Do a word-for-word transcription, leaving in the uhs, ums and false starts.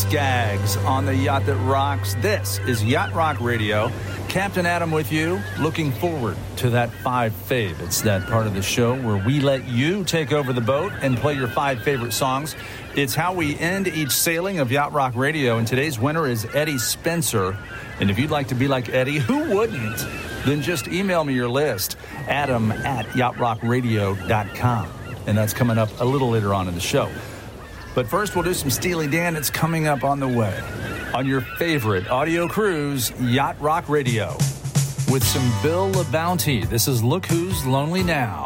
Skaggs on the yacht that rocks. This is Yacht Rock Radio. Captain Adam with you. Looking forward to that five fave. It's that part of the show where we let you take over the boat and play your five favorite songs. It's how we end each sailing of Yacht Rock Radio. And today's winner is Eddie Spencer. And if you'd like to be like Eddie, who wouldn't? Then just email me your list, adam at yacht rock radio dot com. And that's coming up a little later on in the show. But first, we'll do some Steely Dan. It's coming up on the way on your favorite audio cruise, Yacht Rock Radio, with some Bill LaBounty. This is Look Who's Lonely Now.